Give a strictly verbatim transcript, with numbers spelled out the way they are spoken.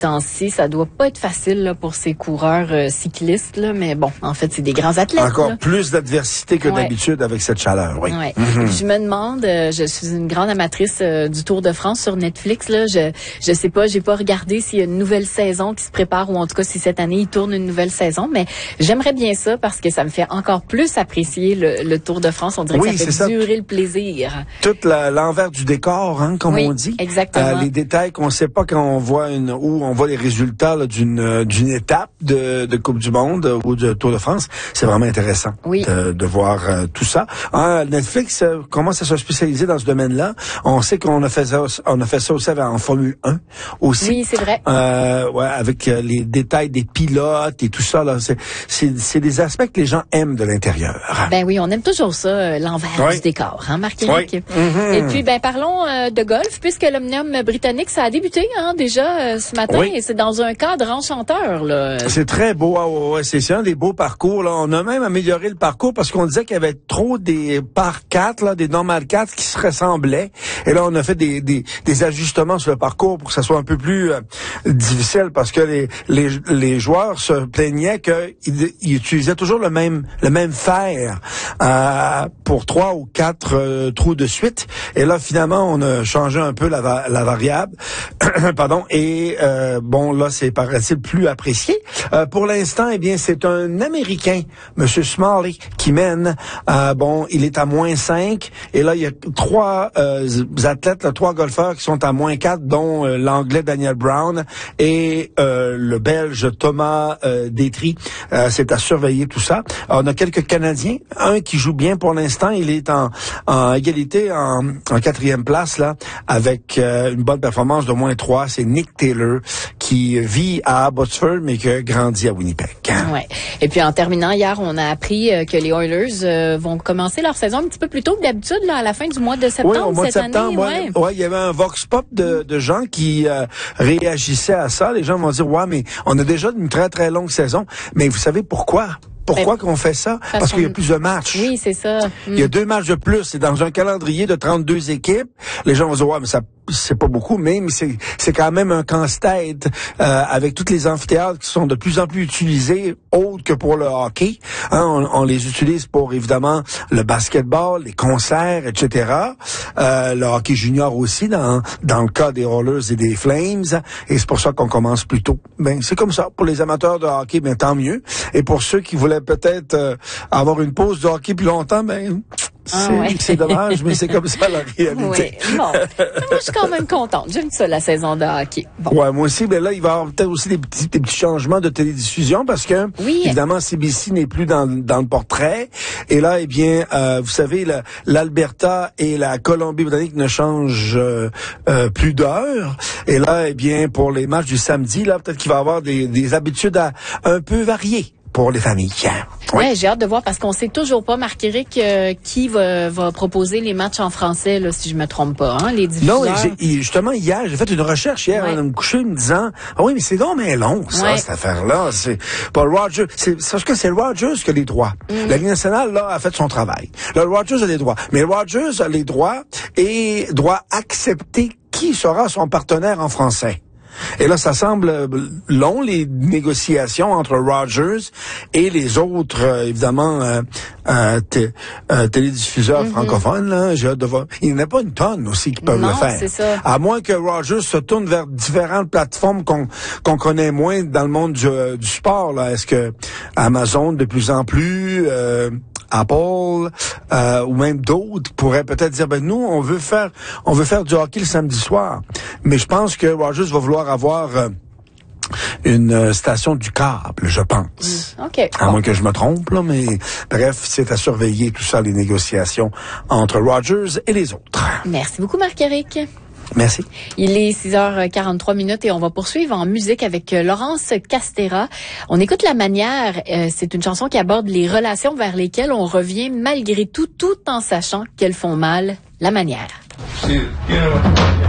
temps-ci, ça doit pas être facile là, pour ces coureurs euh, cyclistes, là, mais bon, en fait, c'est des grands athlètes. Encore là. plus d'adversité que ouais. d'habitude avec cette chaleur, oui. Ouais. Mm-hmm. Je me demande, euh, je suis une grande amatrice euh, du Tour de France sur Netflix, là, je je sais pas, j'ai pas regardé s'il y a une nouvelle saison qui se prépare ou en tout cas si cette année il tourne une nouvelle saison, mais j'aimerais bien ça parce que ça me fait encore plus apprécier le, le Tour de France. On dirait oui, que ça fait ça. durer le plaisir. Tout la, l'envers du décor, hein, comme oui, on dit. Exactement. Euh, les détails qu'on sait pas quand on voit une où on voit les résultats là, d'une d'une étape de, de Coupe du Monde euh, ou de Tour de France, c'est vraiment intéressant oui. de, de voir euh, tout ça. Hein, Netflix euh, commence à se spécialiser dans ce domaine-là. On sait qu'on a fait ça, on a fait ça aussi en Formule un aussi. Oui, c'est vrai. Euh, ouais, avec euh, les détails des pilotes et tout ça là, c'est c'est c'est des aspects que les gens aiment de l'intérieur. Ben oui, on aime toujours ça, euh, l'envers oui. du décor, hein, Marc-Éric? Oui. Mm-hmm. Et puis, ben parlons euh, de golf, puisque l'Omnium britannique, ça a débuté, hein, déjà euh, ce matin, oui. et c'est dans un cadre enchanteur, là. C'est très beau, ah, ouais, ouais, c'est, c'est un des beaux parcours, là. On a même amélioré le parcours parce qu'on disait qu'il y avait trop des par quatre, là, des normal quatre qui se ressemblaient. Et là, on a fait des, des, des ajustements sur le parcours pour que ça soit un peu plus euh, difficile parce que les, les, les joueurs se plaignaient qu'ils ils utilisaient toujours le même, le même fer, euh, pour trois ou quatre euh, trous de suite. Et là, finalement, on a changé un peu la, va- la variable. Pardon. Et, euh, bon, là, c'est, paraît-il, plus apprécié. Euh, pour l'instant, eh bien, c'est un Américain, Monsieur Smalley, qui mène. Euh, bon, il est à moins cinq. Et là, il y a trois euh, athlètes, là, trois golfeurs qui sont à moins quatre, dont euh, l'Anglais Daniel Brown et euh, le Belge Thomas euh, Détry. Euh, c'est à surveiller tout ça. Alors, on a quelques Canadiens. Un qui joue bien pour l'instant. Il est en, en égalité, en, en quatrième place, là, avec euh, une bonne performance de moins trois. C'est Nick Taylor, qui vit à Abbotsford, mais qui a grandi à Winnipeg. Ouais. Et puis, en terminant, hier, on a appris euh, que les Oilers euh, vont commencer leur saison un petit peu plus tôt que d'habitude, là, à la fin du mois de septembre, oui, au mois de cette septembre, année. Ouais, ouais, il y avait un vox pop de, de gens qui euh, réagissaient à ça. Les gens vont dire, ouais, mais on a déjà une très, très longue saison. Mais vous savez pourquoi? Pourquoi ben, qu'on fait ça? Parce, parce qu'il y a plus de matchs. Oui, c'est ça. Il y a deux matchs de plus. C'est dans un calendrier de trente-deux équipes. Les gens vont dire, ouais, mais ça, c'est pas beaucoup, mais, mais c'est, c'est quand même un casse-tête, euh, avec toutes les amphithéâtres qui sont de plus en plus utilisés, autres que pour le hockey. Hein, on, on les utilise pour, évidemment, le basketball, les concerts, et cetera. Euh, le hockey junior aussi, dans, dans le cas des Rollers et des Flames. Et c'est pour ça qu'on commence plus tôt. Ben, c'est comme ça. Pour les amateurs de hockey, ben, tant mieux. Et pour ceux qui voulaient peut-être euh, avoir une pause de hockey plus longtemps, ben... C'est, ah ouais. c'est dommage, mais c'est comme ça la réalité. Oui, bon. Moi, je suis quand même contente. J'aime ça, la saison de hockey. Bon. Ouais, moi aussi. Mais là, il va y avoir peut-être aussi des petits, des petits changements de télédiffusion parce que, oui. évidemment, C B C n'est plus dans, dans le portrait. Et là, eh bien, euh, vous savez, la, l'Alberta et la Colombie-Britannique ne changent euh, euh, plus d'heure. Et là, eh bien, pour les matchs du samedi, là, peut-être qu'il va y avoir des, des habitudes à, un peu variées pour les familles. Oui, ouais, j'ai hâte de voir parce qu'on sait toujours pas, Marc-Éric, euh, qui va, va proposer les matchs en français, là, si je me trompe pas, hein, les diffuseurs. Non, j'ai, justement, hier, j'ai fait une recherche hier, ouais. On me coucher me disant, ah oui, mais c'est donc mais long, ça, ouais. cette affaire-là. C'est Paul Rogers, c'est, c'est parce que c'est Rogers qui a les droits. Mm. La Ligue nationale, là, a fait son travail. Là, Rogers a les droits. Mais Rogers a les droits et doit accepter qui sera son partenaire en français. Et là, ça semble long, les négociations entre Rogers et les autres, euh, évidemment, euh, euh, t- euh, télédiffuseurs mm-hmm. francophones. Là, j'ai hâte de voir. Il n'y en a pas une tonne aussi qui peuvent non, le faire. C'est ça. À moins que Rogers se tourne vers différentes plateformes qu'on, qu'on connaît moins dans le monde du, euh, du sport. Là. Est-ce que Amazon, de plus en plus... Euh, Apple euh, ou même d'autres pourraient peut-être dire ben nous on veut faire on veut faire du hockey le samedi soir, mais je pense que Rogers va vouloir avoir euh, une euh, station du câble, je pense. Mmh, OK. À moins que je me trompe là, mais bref, c'est à surveiller tout ça, les négociations entre Rogers et les autres. Merci beaucoup, Marc-Éric. Merci. Il est six heures quarante-trois minutes et on va poursuivre en musique avec Laurence Castera. On écoute La Manière. Euh, c'est une chanson qui aborde les relations vers lesquelles on revient malgré tout, tout en sachant qu'elles font mal. La Manière.